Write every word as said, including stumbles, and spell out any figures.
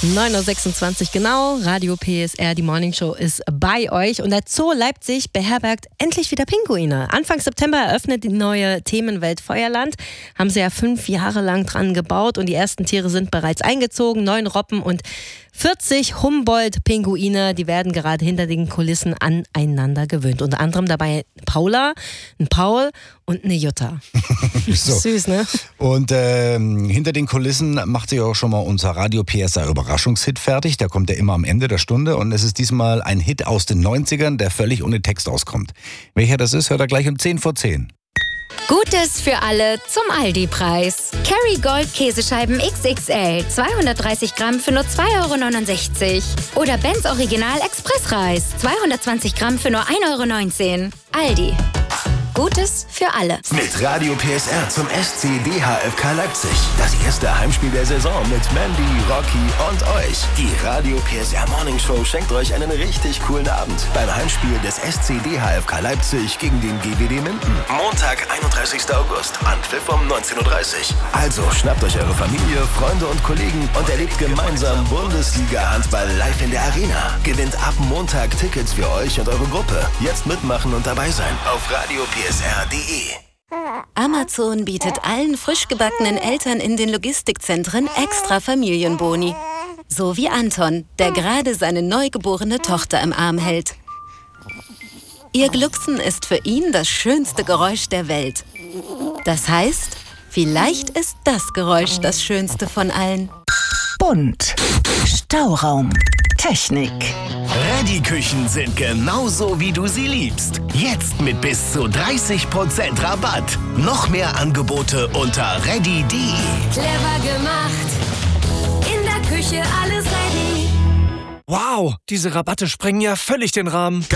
neun Uhr sechsundzwanzig genau, Radio P S R, die Morning Show ist bei euch und der Zoo Leipzig beherbergt endlich wieder Pinguine. Anfang September eröffnet die neue Themenwelt Feuerland. Haben sie ja fünf Jahre lang dran gebaut und die ersten Tiere sind bereits eingezogen. Neun Robben und vierzig Humboldt-Pinguine, die werden gerade hinter den Kulissen aneinander gewöhnt. Unter anderem dabei Paula, ein Paul und eine Jutta. So. Süß, ne? Und ähm, hinter den Kulissen macht sich auch schon mal unser Radio P S R Überraschungshit fertig. Der kommt ja immer am Ende der Stunde und es ist diesmal ein Hit aus den neunzigern, der völlig ohne Text auskommt. Welcher das ist, hört er gleich um zehn vor zehn. Gutes für alle zum Aldi-Preis. Kerry Gold Käsescheiben X X L, zweihundertdreißig Gramm für nur zwei Euro neunundsechzig. Oder Benz Original Expressreis, zweihundertzwanzig Gramm für nur ein Euro neunzehn. Aldi. Gutes für alle. Mit Radio P S R zum S C D H F K Leipzig. Das erste Heimspiel der Saison mit Mandy, Rocky und euch. Die Radio P S R Morning Show schenkt euch einen richtig coolen Abend beim Heimspiel des S C D H F K Leipzig gegen den G W D Minden. Montag, einunddreißigster August, Anpfiff um neunzehn Uhr dreißig. Also schnappt euch eure Familie, Freunde und Kollegen und erlebt gemeinsam Bundesliga-Handball live in der Arena. Gewinnt ab Montag Tickets für euch und eure Gruppe. Jetzt mitmachen und dabei sein auf Radio P S R punkt de. Amazon bietet allen frisch gebackenen Eltern in den Logistikzentren extra Familienboni. So wie Anton, der gerade seine neugeborene Tochter im Arm hält. Ihr Glucksen ist für ihn das schönste Geräusch der Welt. Das heißt, vielleicht ist das Geräusch das schönste von allen. Bunt. Stauraum. Technik. Ready-Küchen sind genauso, wie du sie liebst. Jetzt mit bis zu dreißig Prozent Rabatt. Noch mehr Angebote unter ready punkt de. Clever gemacht. In der Küche alles ready. Wow, diese Rabatte sprengen ja völlig den Rahmen.